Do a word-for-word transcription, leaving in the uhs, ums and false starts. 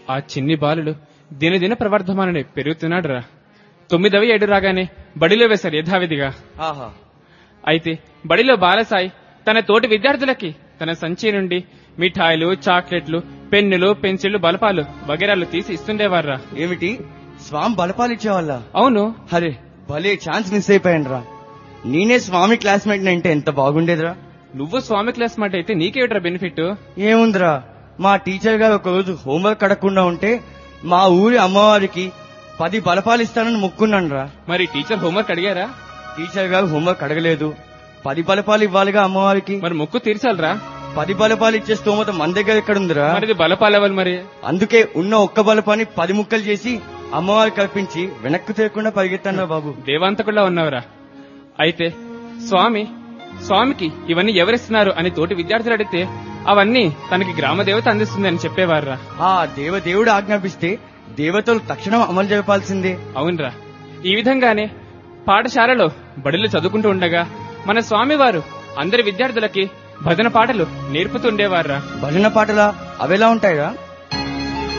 ఆ చిన్ని బాలుడు దినదిన ప్రవర్ధమానని పెరుగుతున్నాడు రా. తొమ్మిదవ ఏడు రాగానే బడిలో వేశారు యథావిధిగా. ఆహా. అయితే బడిలో బాలసాయి తన తోటి విద్యార్థులకి తన సంచి నుండి మిఠాయిలు, చాక్లెట్లు, పెన్నులు, పెన్సిళ్లు, బలపాలు వగేరాలు తీసి ఇస్తుండేవారా. ఏమిటి, స్వామి బలపాలు ఇచ్చేవాళ్ళ? అవును. అరే భలే ఛాన్స్ మిస్ అయిపోయాను రా. నేనే స్వామి క్లాస్మేట్ అంటే ఎంత బాగుండేదిరా. నువ్వు స్వామి క్లాస్ మాట అయితే నీకేమిట్రా బెనిఫిట్? ఏముందిరా, మా టీచర్ గారు ఒకరోజు హోంవర్క్ అడగకుండా ఉంటే మా ఊరి అమ్మవారికి పది బలపాలు ఇస్తానని మొక్కున్నాను రా. మరి టీచర్ హోంవర్క్ అడిగారా? టీచర్ గారు హోంవర్క్ అడగలేదు. పది బలపాలు ఇవ్వాలిగా అమ్మవారికి. మరి మొక్కు తీర్చాలరా. పది బలపాలు ఇచ్చే స్తోమత మన దగ్గర ఎక్కడుందిరా. మరి బలపాలు ఇవ్వాలి. మరి అందుకే ఉన్న ఒక్క బలపాన్ని పది ముక్కలు చేసి అమ్మవారికి కల్పించి వెనక్కు తీయకుండా పరిగెత్తాను బాబు. దేవాంతకుల్లా ఉన్నవరా. అయితే స్వామి స్వామికి ఇవన్నీ ఎవరిస్తున్నారు అని తోటి విద్యార్థులు అడిగితే అవన్నీ తనకి గ్రామ దేవత అందిస్తుంది అని చెప్పేవారా. ఆ దేవదేవుడు ఆజ్ఞాపిస్తే దేవతలు తక్షణం అమలు జరపాల్సిందే. అవునరా. ఈ విధంగానే పాఠశాలలో బడులు చదువుకుంటూ ఉండగా మన స్వామివారు అందరి విద్యార్థులకి భజన పాటలు నేర్పుతుండేవారా. భజన పాటలా? అవేలా ఉంటాయిరా?